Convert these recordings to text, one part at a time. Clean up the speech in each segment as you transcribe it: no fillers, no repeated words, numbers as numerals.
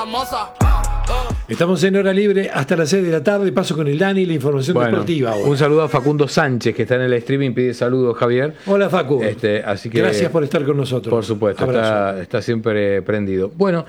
Estamos en hora libre hasta las 6 de la tarde. Paso con el Dani, la información deportiva ahora. Un saludo a Facundo Sánchez, que está en el streaming. Pide saludos, Javier. Hola, Facu. Así que, gracias por estar con nosotros. Por supuesto, está siempre prendido. Bueno,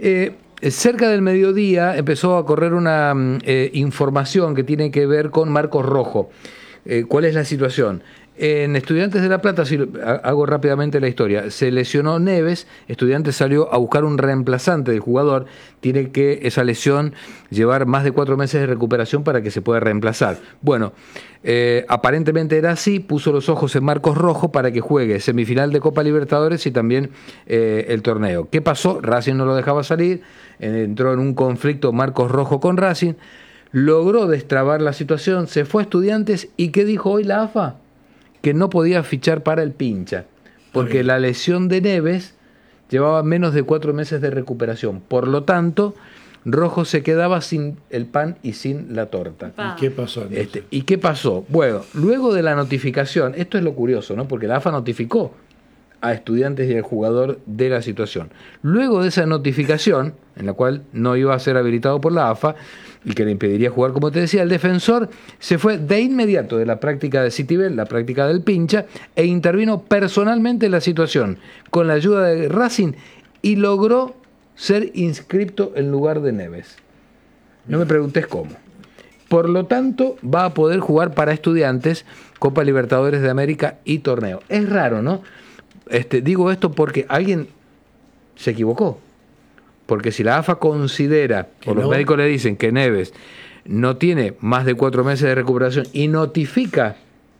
cerca del mediodía empezó a correr una información que tiene que ver con Marcos Rojo. ¿Cuál es la situación? En Estudiantes de La Plata, si hago rápidamente la historia, se lesionó Neves, Estudiantes salió a buscar un reemplazante del jugador, tiene que esa lesión llevar más de 4 meses de recuperación para que se pueda reemplazar. Bueno, aparentemente era así, puso los ojos en Marcos Rojo para que juegue semifinal de Copa Libertadores y también el torneo. ¿Qué pasó? Racing no lo dejaba salir, entró en un conflicto Marcos Rojo con Racing, logró destrabar la situación, se fue a Estudiantes y ¿qué dijo hoy la AFA? Que no podía fichar para el Pincha, porque la lesión de Neves llevaba menos de 4 meses de recuperación. Por lo tanto, Rojo se quedaba sin el pan y sin la torta. ¿Y qué pasó? ¿Y qué pasó? Bueno, luego de la notificación, esto es lo curioso, ¿no? Porque la AFA notificó a Estudiantes y al jugador de la situación. Luego de esa notificación, en la cual no iba a ser habilitado por la AFA y que le impediría jugar, como te decía, el defensor se fue de inmediato de la práctica de Citibel, la práctica del Pincha, e intervino personalmente en la situación con la ayuda de Racing y logró ser inscripto en lugar de Neves. No me preguntes cómo. Por lo tanto, va a poder jugar para Estudiantes, Copa Libertadores de América y torneo. Es raro, ¿no? Digo esto porque alguien se equivocó. Porque si la AFA considera, o los médicos le dicen que Neves no tiene más de 4 meses de recuperación y notifica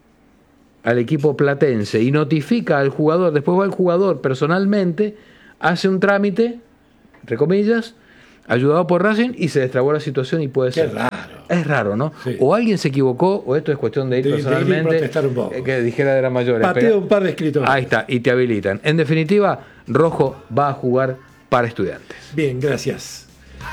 al equipo platense y notifica al jugador, después va el jugador personalmente, hace un trámite, entre comillas, ayudado por Racing y se destrabó la situación y puede ser. Qué raro. Es raro, ¿no? Sí. O alguien se equivocó, o esto es cuestión de ir personalmente, protestar un poco. que dijera de la mayor. Pateo un par de escritores. Ahí está, y te habilitan. En definitiva, Rojo va a jugar para Estudiantes. Bien, gracias.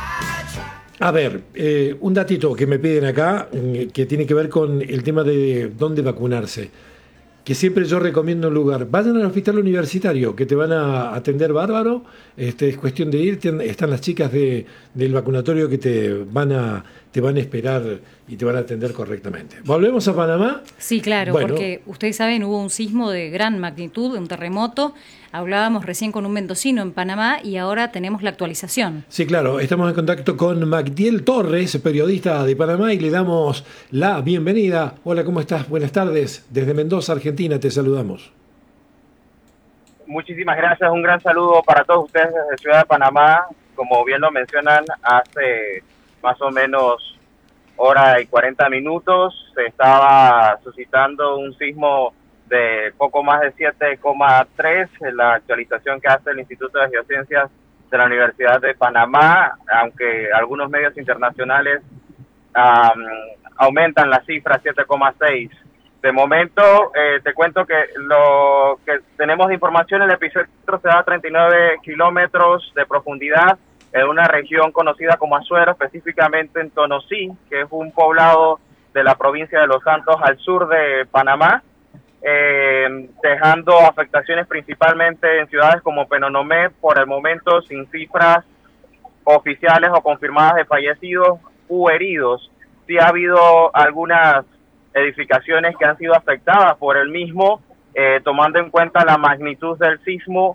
A ver, un datito que me piden acá, que tiene que ver con el tema de dónde vacunarse. Que siempre yo recomiendo un lugar. Vayan al hospital universitario, que te van a atender bárbaro. Es cuestión de ir. Están las chicas del vacunatorio que te van a esperar y te van a atender correctamente. ¿Volvemos a Panamá? Sí, claro, bueno, porque ustedes saben, hubo un sismo de gran magnitud, un terremoto. Hablábamos recién con un mendocino en Panamá y ahora tenemos la actualización. Sí, claro, estamos en contacto con Magdiel Torres, periodista de Panamá, y le damos la bienvenida. Hola, ¿cómo estás? Buenas tardes. Desde Mendoza, Argentina, te saludamos. Muchísimas gracias, un gran saludo para todos ustedes desde Ciudad de Panamá. Como bien lo mencionan, hace más o menos hora y 40 minutos se estaba suscitando un sismo de poco más de 7,3, la actualización que hace el Instituto de Geociencias de la Universidad de Panamá, aunque algunos medios internacionales aumentan la cifra 7,6. De momento, te cuento que lo que tenemos de información, el epicentro se da a 39 kilómetros de profundidad en una región conocida como Azuero, específicamente en Tonosí, que es un poblado de la provincia de Los Santos al sur de Panamá, dejando afectaciones principalmente en ciudades como Penonomé, por el momento sin cifras oficiales o confirmadas de fallecidos u heridos. Sí ha habido algunas edificaciones que han sido afectadas por el mismo, tomando en cuenta la magnitud del sismo.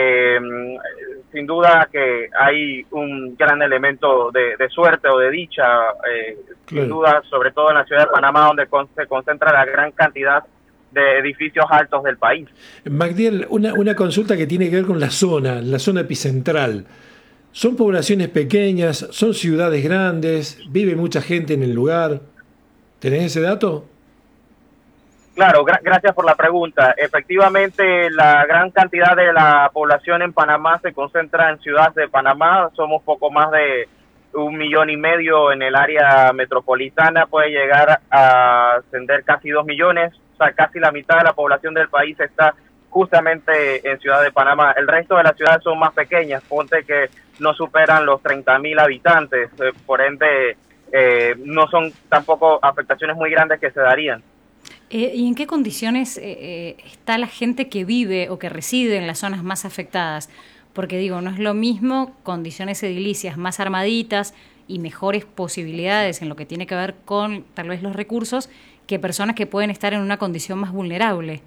Sin duda que hay un gran elemento de suerte o de dicha, sin duda, sobre todo en la ciudad de Panamá, donde se concentra la gran cantidad de edificios altos del país. Magdiel, una consulta que tiene que ver con la zona epicentral. ¿Son poblaciones pequeñas? ¿Son ciudades grandes? ¿Vive mucha gente en el lugar? ¿Tenés ese dato? Claro, gracias por la pregunta. Efectivamente, la gran cantidad de la población en Panamá se concentra en ciudades de Panamá. Somos poco más de 1,5 millones en el área metropolitana. Puede llegar a ascender casi 2 millones. O sea, casi la mitad de la población del país está justamente en Ciudad de Panamá. El resto de las ciudades son más pequeñas. Ponte que no superan los 30,000 habitantes. Por ende, no son tampoco afectaciones muy grandes que se darían. ¿Y en qué condiciones está la gente que vive o que reside en las zonas más afectadas? porque digo, no es lo mismo condiciones edilicias más armaditas y mejores posibilidades en lo que tiene que ver con tal vez los recursos, que personas que pueden estar en una condición más vulnerable.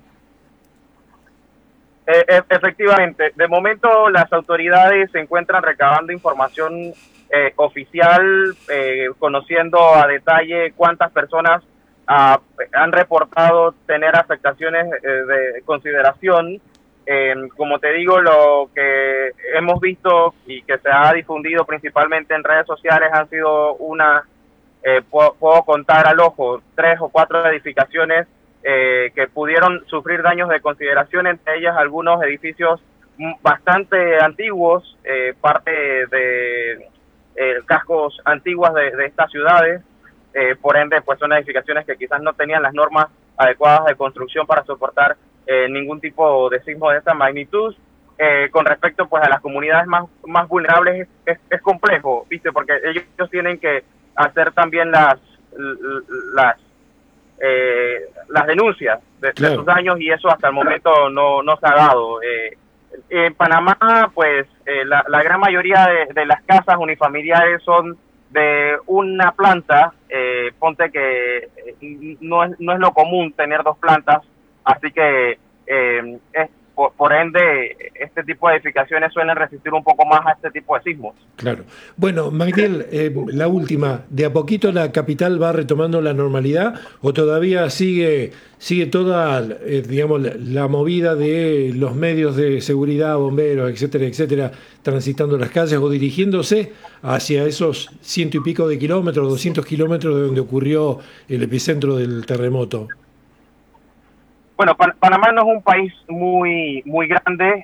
Efectivamente, de momento las autoridades se encuentran recabando información oficial, conociendo a detalle cuántas personas han reportado tener afectaciones de consideración. Como te digo, lo que hemos visto y que se ha difundido principalmente en redes sociales han sido puedo contar al ojo, 3 o 4 edificaciones que pudieron sufrir daños de consideración, entre ellas algunos edificios bastante antiguos, parte de cascos antiguas de estas ciudades, por ende pues son edificaciones que quizás no tenían las normas adecuadas de construcción para soportar ningún tipo de sismo de esta magnitud. Con respecto pues a las comunidades más vulnerables es complejo, ¿viste? Porque ellos tienen que hacer también las denuncias de sus daños, y eso hasta el momento no se ha dado. En Panamá, pues la gran mayoría de las casas unifamiliares son de una planta. Ponte que no es lo común tener 2 plantas, así que por ende este tipo de edificaciones suelen resistir un poco más a este tipo de sismos. Claro. Bueno, Magdiel, la última, ¿de a poquito la capital va retomando la normalidad o todavía sigue toda, digamos, la movida de los medios de seguridad, bomberos, etcétera, etcétera, transitando las calles o dirigiéndose hacia esos 100 y pico de kilómetros, 200 kilómetros de donde ocurrió el epicentro del terremoto? Bueno, Panamá no es un país muy grande.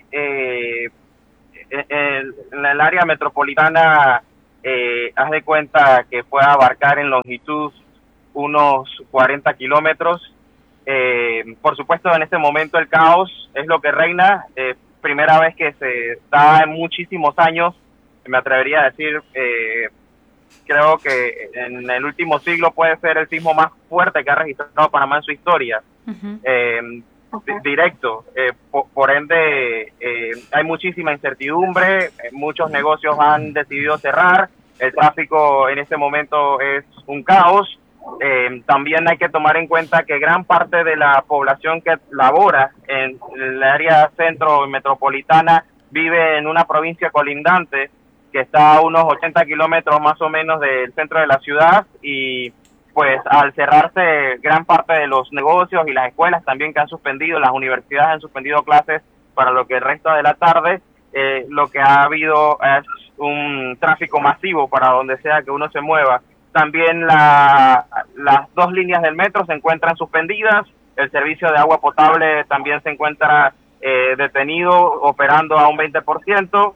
En el área metropolitana, haz de cuenta que puede abarcar en longitud unos 40 kilómetros. Por supuesto, en este momento el caos es lo que reina. Primera vez que se da en muchísimos años, me atrevería a decir, creo que en el último siglo puede ser el sismo más fuerte que ha registrado Panamá en su historia. Directo. Por ende, hay muchísima incertidumbre, muchos negocios han decidido cerrar, el tráfico en este momento es un caos. También hay que tomar en cuenta que gran parte de la población que labora en el área centro metropolitana vive en una provincia colindante que está a unos 80 kilómetros más o menos del centro de la ciudad, y pues al cerrarse gran parte de los negocios y las escuelas también que han suspendido, las universidades han suspendido clases para lo que el resto de la tarde, lo que ha habido es un tráfico masivo para donde sea que uno se mueva. También las 2 líneas del metro se encuentran suspendidas, el servicio de agua potable también se encuentra detenido, operando a un 20%.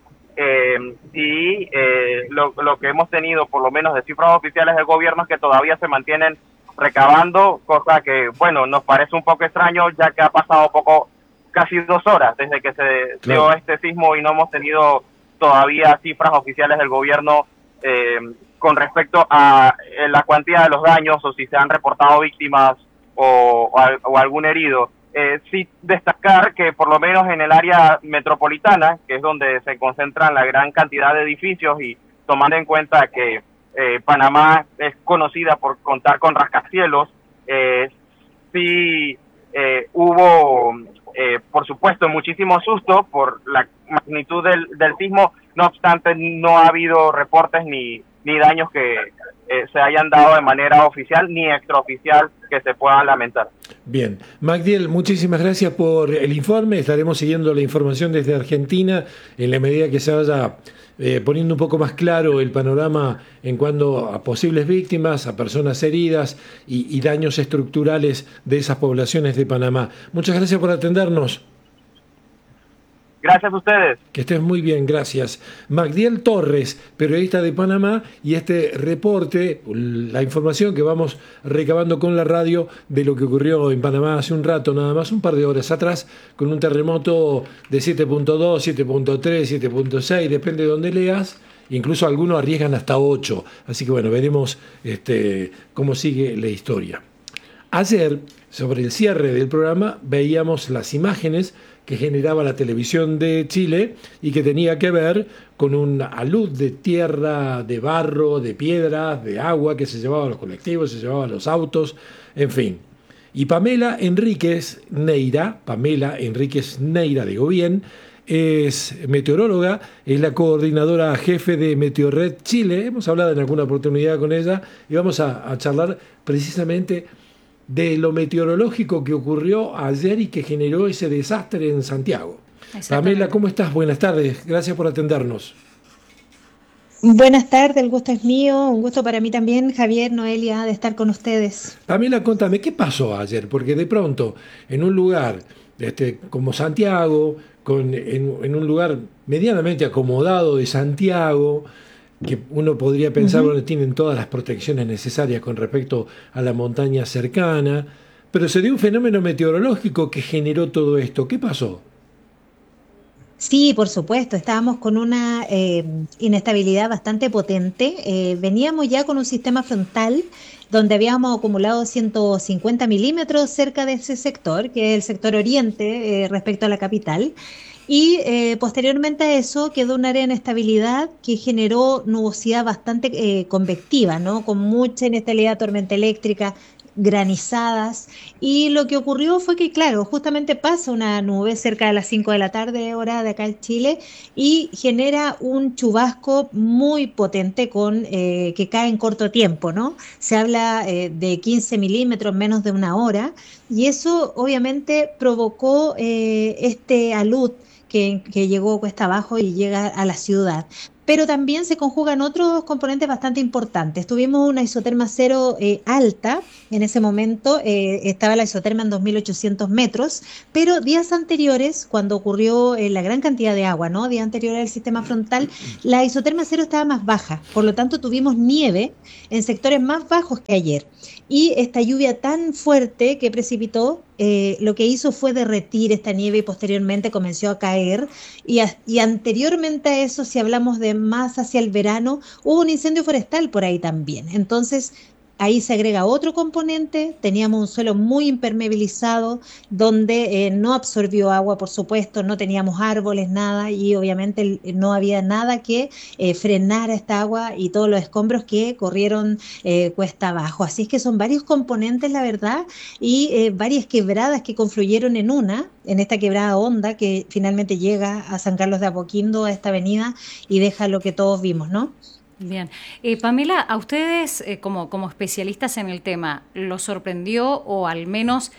Lo que hemos tenido, por lo menos de cifras oficiales del gobierno, es que todavía se mantienen recabando, cosa que, bueno, nos parece un poco extraño, ya que ha pasado casi 2 horas desde que se dio este sismo y no hemos tenido todavía cifras oficiales del gobierno con respecto a la cuantía de los daños o si se han reportado víctimas o algún herido. Sí destacar que por lo menos en el área metropolitana, que es donde se concentran la gran cantidad de edificios, y tomando en cuenta que Panamá es conocida por contar con rascacielos, sí hubo, por supuesto, muchísimo susto por la magnitud del sismo. No obstante, no ha habido reportes ni daños que se hayan dado de manera oficial ni extraoficial que se puedan lamentar. Bien. Magdiel, muchísimas gracias por el informe. Estaremos siguiendo la información desde Argentina en la medida que se vaya poniendo un poco más claro el panorama en cuanto a posibles víctimas, a personas heridas y daños estructurales de esas poblaciones de Panamá. Muchas gracias por atendernos. Gracias a ustedes. Que estés muy bien, gracias. Magdiel Torres, periodista de Panamá, y este reporte, la información que vamos recabando con la radio de lo que ocurrió en Panamá hace un rato, nada más, un par de horas atrás, con un terremoto de 7.2, 7.3, 7.6, depende de donde leas. Incluso algunos arriesgan hasta 8. Así que bueno, veremos cómo sigue la historia. Ayer, sobre el cierre del programa, veíamos las imágenes que generaba la televisión de Chile y que tenía que ver con un alud de tierra, de barro, de piedras, de agua que se llevaba a los colectivos, se llevaba a los autos, en fin. Y Pamela Enríquez Neira, digo bien, es meteoróloga, es la coordinadora jefe de Meteorred Chile. Hemos hablado en alguna oportunidad con ella y vamos a charlar precisamente de lo meteorológico que ocurrió ayer y que generó ese desastre en Santiago. Pamela, ¿cómo estás? Buenas tardes, gracias por atendernos. Buenas tardes, el gusto es mío, un gusto para mí también, Javier, Noelia, de estar con ustedes. Pamela, contame, ¿qué pasó ayer? Porque de pronto, en un lugar como Santiago, en un lugar medianamente acomodado de Santiago, que uno podría pensar, bueno, tienen todas las protecciones necesarias con respecto a la montaña cercana, pero se dio un fenómeno meteorológico que generó todo esto. ¿Qué pasó? Sí, por supuesto, estábamos con una inestabilidad bastante potente. Veníamos ya con un sistema frontal donde habíamos acumulado 150 milímetros cerca de ese sector, que es el sector oriente respecto a la capital. Y posteriormente a eso quedó un área de inestabilidad que generó nubosidad bastante convectiva, ¿no? Con mucha inestabilidad, tormenta eléctrica, granizadas, y lo que ocurrió fue que, claro, justamente pasa una nube cerca de las 5 de la tarde, hora de acá en Chile, y genera un chubasco muy potente que cae en corto tiempo, ¿no? Se habla de 15 milímetros, menos de una hora, y eso obviamente provocó este alud que llegó cuesta abajo y llega a la ciudad. Pero también se conjugan otros componentes bastante importantes. Tuvimos una isoterma cero alta, en ese momento estaba la isoterma en 2.800 metros, pero días anteriores, cuando ocurrió la gran cantidad de agua, ¿no? Días anteriores al sistema frontal, la isoterma cero estaba más baja, por lo tanto tuvimos nieve en sectores más bajos que ayer. Y esta lluvia tan fuerte que precipitó, lo que hizo fue derretir esta nieve y posteriormente comenzó a caer. Y anteriormente a eso, si hablamos de más hacia el verano, hubo un incendio forestal por ahí también. Entonces, ahí se agrega otro componente, teníamos un suelo muy impermeabilizado, donde no absorbió agua, por supuesto, no teníamos árboles, nada, y obviamente no había nada que frenara esta agua y todos los escombros que corrieron cuesta abajo. Así es que son varios componentes, la verdad, y varias quebradas que confluyeron en esta quebrada honda que finalmente llega a San Carlos de Apoquindo, a esta avenida, y deja lo que todos vimos, ¿no? Bien. Pamela, a ustedes como especialistas en el tema, ¿los sorprendió o al menos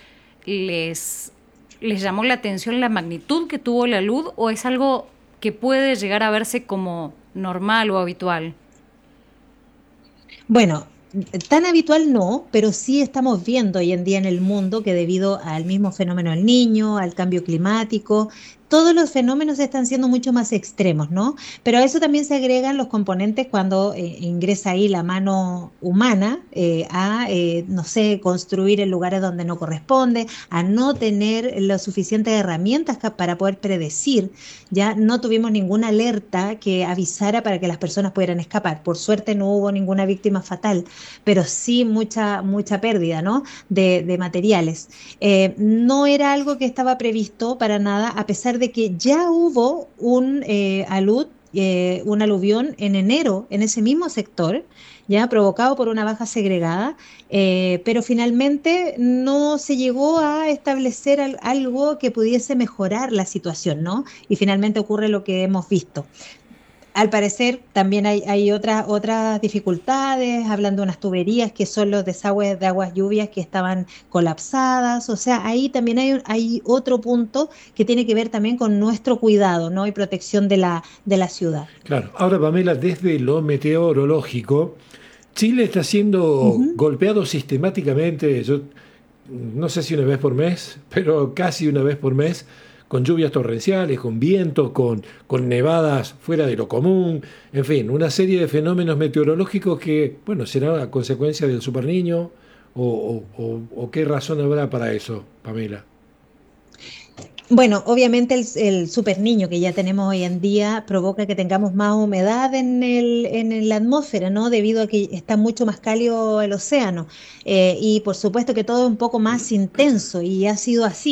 les llamó la atención la magnitud que tuvo la luz, o es algo que puede llegar a verse como normal o habitual? Bueno, tan habitual no, pero sí estamos viendo hoy en día en el mundo que debido al mismo fenómeno del Niño, al cambio climático, todos los fenómenos están siendo mucho más extremos, ¿no? Pero a eso también se agregan los componentes cuando ingresa ahí la mano humana no sé, construir en lugares donde no corresponde, a no tener las suficientes herramientas para poder predecir. Ya no tuvimos ninguna alerta que avisara para que las personas pudieran escapar. Por suerte no hubo ninguna víctima fatal, pero sí mucha pérdida, ¿no? de materiales. No era algo que estaba previsto para nada, a pesar de que ya hubo un aluvión en enero en ese mismo sector, ya provocado por una baja segregada, pero finalmente no se llegó a establecer algo que pudiese mejorar la situación, ¿no? Y finalmente ocurre lo que hemos visto. Al parecer también hay otras dificultades, hablando de unas tuberías que son los desagües de aguas lluvias que estaban colapsadas. O sea, ahí también hay otro punto que tiene que ver también con nuestro cuidado, ¿no? Y protección de la ciudad. Claro. Ahora, Pamela, desde lo meteorológico, Chile está siendo golpeado sistemáticamente, yo no sé si una vez por mes, pero casi una vez por mes, con lluvias torrenciales, con vientos, con nevadas fuera de lo común, en fin, una serie de fenómenos meteorológicos que, bueno, será a consecuencia del superniño, o qué razón habrá para eso, Pamela. Bueno, obviamente el superniño que ya tenemos hoy en día provoca que tengamos más humedad en la atmósfera, ¿no? Debido a que está mucho más cálido el océano. Y por supuesto que todo es un poco más intenso y ha sido así.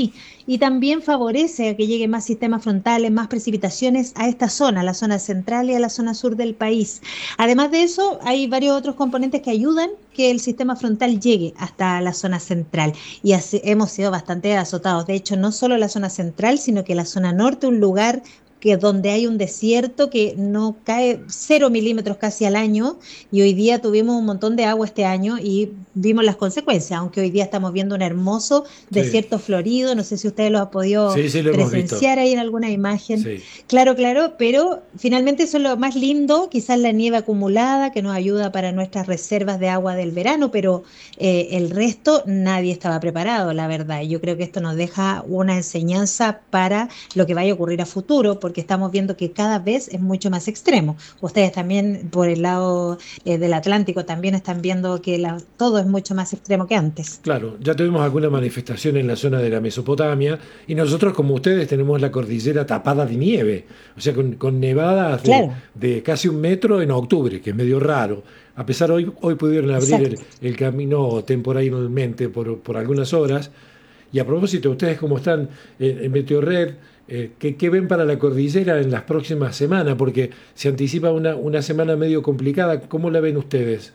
y también favorece a que lleguen más sistemas frontales, más precipitaciones a esta zona, a la zona central y a la zona sur del país. Además de eso, hay varios otros componentes que ayudan que el sistema frontal llegue hasta la zona central y así hemos sido bastante azotados. De hecho, no solo la zona central, sino que la zona norte, un lugar que donde hay un desierto que no cae 0 milímetros casi al año, y hoy día tuvimos un montón de agua este año y vimos las consecuencias, aunque hoy día estamos viendo un hermoso desierto florido, no sé si ustedes lo han podido lo presenciar ahí en alguna imagen. Sí. Claro, pero finalmente eso es lo más lindo, quizás la nieve acumulada que nos ayuda para nuestras reservas de agua del verano, pero el resto nadie estaba preparado, la verdad. Y yo creo que esto nos deja una enseñanza para lo que vaya a ocurrir a futuro, porque estamos viendo que cada vez es mucho más extremo. Ustedes también por el lado del Atlántico también están viendo que todo es mucho más extremo que antes. Claro, ya tuvimos alguna manifestación en la zona de la Mesopotamia y nosotros como ustedes tenemos la cordillera tapada de nieve, o sea, con nevadas de casi 1 metro en octubre, que es medio raro. A pesar hoy pudieron abrir el camino temporalmente por algunas horas. Y a propósito, ustedes como están en Meteorred, ¿qué ven para la cordillera en las próximas semanas? Porque se anticipa una semana medio complicada. ¿Cómo la ven ustedes?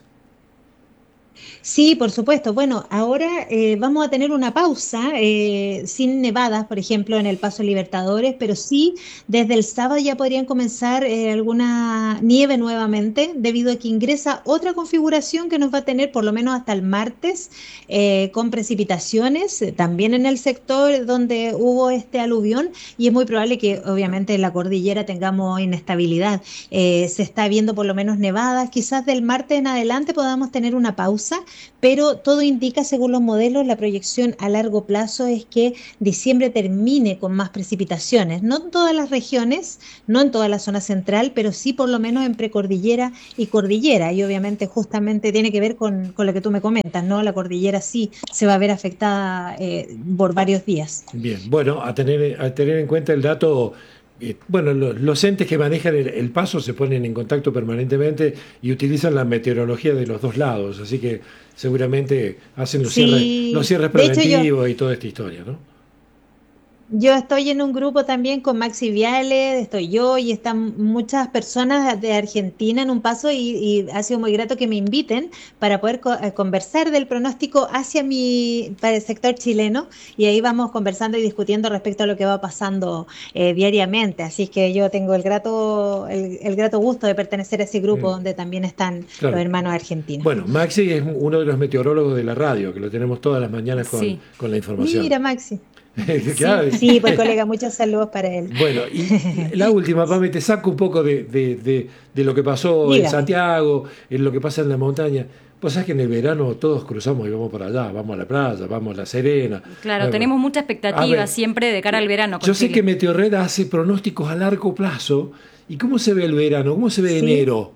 Sí, por supuesto. Bueno, ahora vamos a tener una pausa sin nevadas, por ejemplo, en el Paso Libertadores, pero sí, desde el sábado ya podrían comenzar alguna nieve nuevamente, debido a que ingresa otra configuración que nos va a tener por lo menos hasta el martes, con precipitaciones, también en el sector donde hubo este aluvión, y es muy probable que obviamente en la cordillera tengamos inestabilidad. Se está viendo por lo menos nevadas, quizás del martes en adelante podamos tener una pausa, pero todo indica, según los modelos, la proyección a largo plazo es que diciembre termine con más precipitaciones, no en todas las regiones, no en toda la zona central, pero sí por lo menos en precordillera y cordillera, y obviamente justamente tiene que ver con lo que tú me comentas, ¿no? La cordillera sí se va a ver afectada por varios días. Bien, bueno, a tener en cuenta el dato. Bueno, los entes que manejan el paso se ponen en contacto permanentemente y utilizan la meteorología de los dos lados, así que seguramente hacen los cierres preventivos y toda esta historia, ¿no? Yo estoy en un grupo también con Maxi Viales, estoy yo y están muchas personas de Argentina en un paso, y ha sido muy grato que me inviten para poder conversar del pronóstico para el sector chileno, y ahí vamos conversando y discutiendo respecto a lo que va pasando diariamente. Así es que yo tengo el grato gusto de pertenecer a ese grupo donde también están los hermanos argentinos. Bueno, Maxi es uno de los meteorólogos de la radio, que lo tenemos todas las mañanas con la información. Mira, Maxi. Claro. Sí, pues colega, muchos saludos para él. Bueno, y la última, Pame, te saco un poco de lo que pasó en Santiago, en lo que pasa en la montaña. Vos sabés que en el verano todos cruzamos y vamos para allá, vamos a la playa, vamos a La Serena. Claro, tenemos mucha expectativa siempre de cara al verano. Yo sé que Meteorred hace pronósticos a largo plazo. ¿Y cómo se ve el verano? ¿Cómo se ve enero?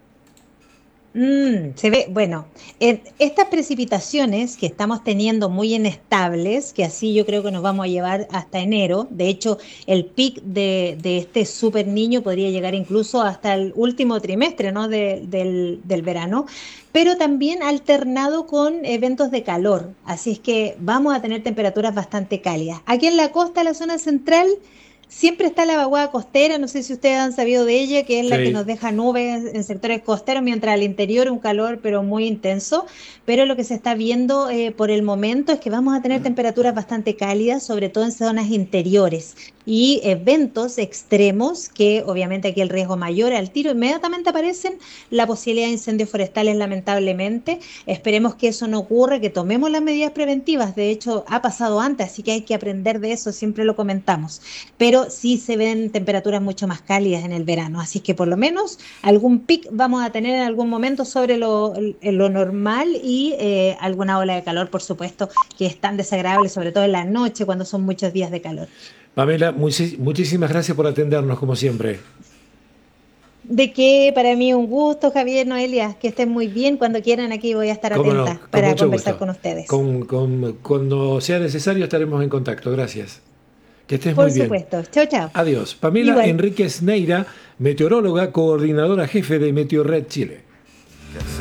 Se ve, bueno, estas precipitaciones que estamos teniendo muy inestables, que así yo creo que nos vamos a llevar hasta enero. De hecho, el pic de este super niño podría llegar incluso hasta el último trimestre, ¿no? del verano, pero también alternado con eventos de calor. Así es que vamos a tener temperaturas bastante cálidas. Aquí en la costa, la zona central, siempre está la vaguada costera, no sé si ustedes han sabido de ella, que es la que nos deja nubes en sectores costeros, mientras al interior un calor pero muy intenso. Pero lo que se está viendo por el momento es que vamos a tener temperaturas bastante cálidas, sobre todo en zonas interiores, y eventos extremos que obviamente aquí el riesgo mayor al tiro inmediatamente aparecen, la posibilidad de incendios forestales lamentablemente. Esperemos que eso no ocurra, que tomemos las medidas preventivas. De hecho ha pasado antes, así que hay que aprender de eso, siempre lo comentamos, pero sí se ven temperaturas mucho más cálidas en el verano, así que por lo menos algún pic vamos a tener en algún momento sobre lo normal, y alguna ola de calor, por supuesto, que es tan desagradable, sobre todo en la noche cuando son muchos días de calor. Pamela, muchísimas gracias por atendernos, como siempre. De qué, para mí un gusto, Javier, Noelia, que estén muy bien. Cuando quieran aquí voy a estar atenta para conversar con ustedes. Cuando sea necesario estaremos en contacto. Gracias. Que estés muy bien. Por supuesto. Chao, chao. Adiós. Pamela Igual. Enríquez Neira, meteoróloga, coordinadora jefe de Meteorred Chile.